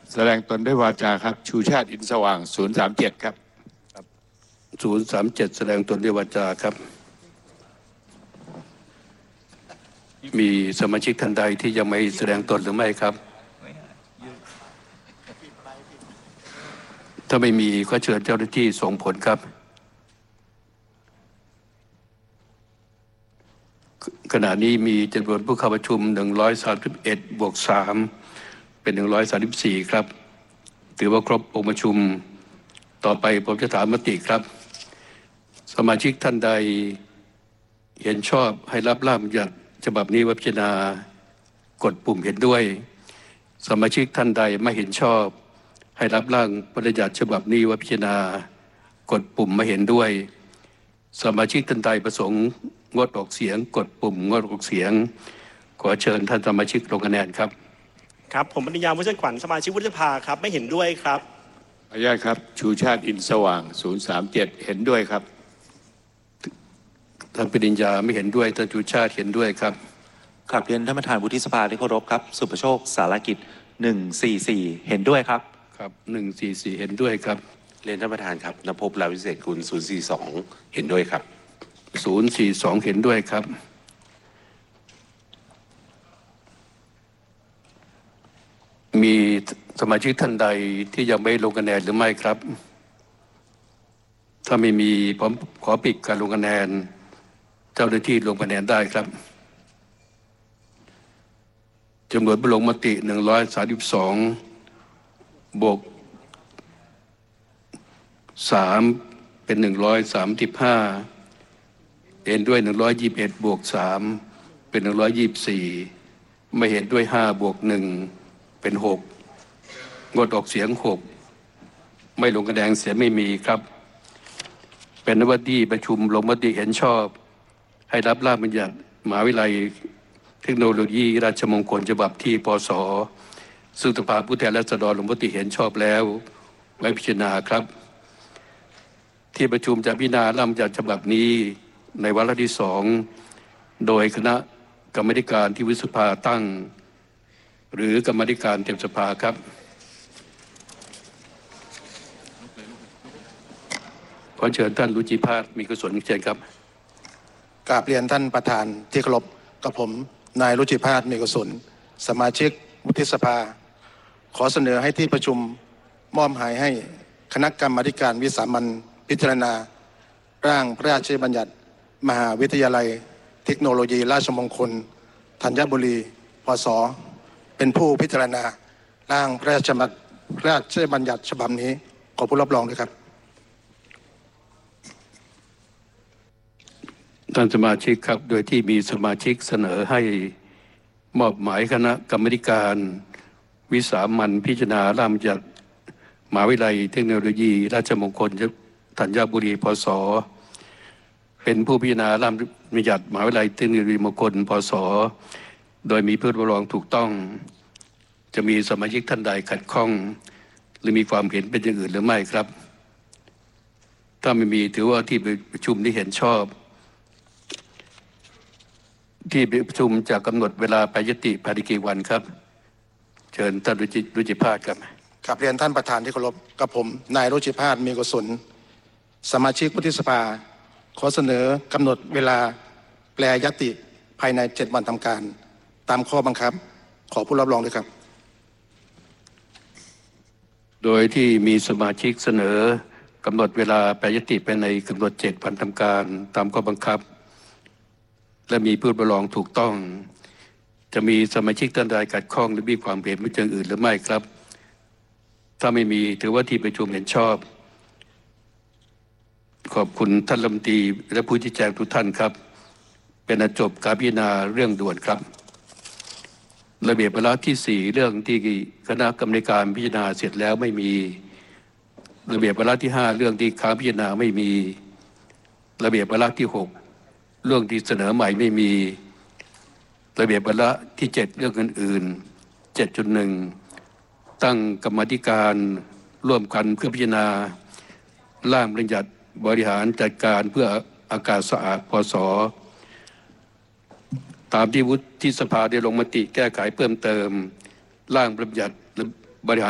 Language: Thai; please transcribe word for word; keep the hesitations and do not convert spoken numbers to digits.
แสดงตนด้วยวาจาครับชูชาติอินสว่างศูนย์สามเจ็ดครับศูนย์สามเจ็ดแสดงตนด้วยวาจาครับมีสมาชิกท่านใดที่ยังไม่แสดงตนหรือไม่ครับถ้าไม่มีก็เชิญเจ้าหน้าที่ส่งผลครับขณะนี้มีจำนวนผู้เข้าประชุมหนึ่งร้อยสามสิบเอ็ดบวกสามเป็นหนึ่งร้อยสามสิบสี่ครับถือว่าครบองค์ประชุมต่อไปผมจะถามมติครับสมาชิกท่านใดเห็นชอบให้รับร่างบัญญัติฉบับนี้ไว้พิจารณากดปุ่มเห็นด้วยสมาชิกท่านใดไม่เห็นชอบให้รับร่างบัญญัติฉบับนี้ไว้พิจารณากดปุ่มไม่เห็นด้วยสมาชิกท่านใดประสงค์งดออกเสียงกดปุ่มงดออกเสียงขอเชิญท่านสมาชิกลงคะแนนครับครับผมปริญญา มุชขวัญสมาชิกวุฒิสภาครับไม่เห็นด้วยครับขออนุญาตครับชูชาติอินสว่างศูนย์สามเจ็ดเห็นด้วยครับท่านปริญญาไม่เห็นด้วยท่านชูชาติเห็นด้วยครับกราบเรียนท่านประธานวุฒิสภาที่เคารพครับสุประโชคสารกิจหนึ่งสี่สี่เห็นด้วยครับครับหนึ่งสี่สี่เห็นด้วยครับเรียนท่านประธานครับณภพ ลาวิเศษกุลศูนย์สี่สองเห็นด้วยครับศูนย์สี่สองเห็นด้วยครับมีสมาชิกท่านใดที่ยังไม่ลงคะแนนหรือไม่ครับถ้าไม่มีผมขอปิดการลงคะแนนเจ้าหน้าที่ลงคะแนนได้ครับจำนวนผู้ลงมติหนึ่งร้อยสามสิบสองบวกสามเป็นหนึ่งร้อยสามสิบห้าเห็นด้วยหนึ่งร้อยยี่สิบเอ็ดบวกสามเป็นหนึ่งร้อยยี่สิบสี่ไม่เห็นด้วยห้าบวกหนึ่งเป็นหกงดออกเสียงหกไม่ลงคะแนนเสียไม่มีครับเป็นนวัตที่ประชุมลงมติเห็นชอบให้รับร่างบัญญัติมหาวิทยาลัยเทคโนโลยีราชมงคลฉบับที่ปสซึ่งสภาผู้แทนราษฎรลงมติเห็นชอบแล้วไว้พิจารณาครับที่ประชุมจะพิจารณาร่างบัญญัติฉบับนี้ในวาระที่สองโดยคณะกรรมการที่วุฒิสภาตั้งหรือกรรมการเต็มสภาครับขอเชิญท่านรุจิภาสมีกุศลเชิญครับกราบเรียนท่านประธานที่เคารพกับผมนายรุจิภาสมีกุศลสมาชิกวุฒิสภาขอเสนอให้ที่ประชุมมอบหมายให้คณะกรรมาการวิสามัญพิจารณาร่างพระราชบัญญัติมหาวิทยาลัยเทคโนโลยีราชมงคลธัญบุรีพศเป็นผู้พิจารณาร่างพระราชบัญญัติฉบับนี้ขอผู้รับรองด้วยครับท่านสมาชิกครับโดยที่มีสมาชิกเสนอให้มอบหมายคณะกรรมการวิสามัญพิจารณาร่างบัญญัติมหาวิทยาลัยเทคโนโลยีราชมงคลธัญบุรีพศเป็นผู้พิจารณาร่างบัญญัติมหาวิทยาลัยเทคโนโลยีมงคลพศโดยมีผู้รับรองถูกต้องจะมีสมาชิกท่านใดขัดข้องหรือมีความเห็นเป็นอย่างอื่นหรือไม่ครับถ้าไม่มีถือว่าที่ประชุมนี้เห็นชอบที่ประชุมจะกำหนดเวลาไปยติภายในกี่วันครับเชิญท่านรุจิรุจิภาสครับกราบเรียนท่านประธานที่เคารพกับผมนายรุจิภาสมีกุศลสมาชิกวุฒิสภาขอเสนอกำหนดเวลาแปลยติภายในเจ็ดวันทำการตามข้อบังคับขอผู้รับรองด้วยครับโดยที่มีสมาชิกเสนอกำหนดเวลาแปลยติภายในกำหนดเจ็ดวันทำการตามข้อบังคับและมีผู้รับรองถูกต้องจะมีสมาชิกท่านใดขัดข้องหรือมีความเห็นไม่เชิงอื่นหรือไม่ครับถ้าไม่มีถือว่าที่ประชุมเห็นชอบขอบคุณท่านรัฐมนตรีและผู้ชี้แจงทุกท่านครับเป็นอันจบการพิจารณาเรื่องด่วนครับระเบียบวาระที่สี่เรื่องที่คณะกรรมการพิจารณาเสร็จแล้วไม่มีระเบียบวาระที่ห้าเรื่องที่ค้างพิจารณาไม่มีระเบียบวาระที่หกเรื่องที่เสนอใหม่ไม่มีระเบียบวาระที่เจ็ดเรื่องอื่นๆ เจ็ดจุดหนึ่ง ตั้งกรรมการร่วมกันเพื่อพิจารณาร่างบัญญัติบริหารจัดการเพื่ออากาศสะอาดพศตามที่วุฒิสภาได้ลงมติแก้ไขเพิ่มเติมร่างบัญญัติบริหาร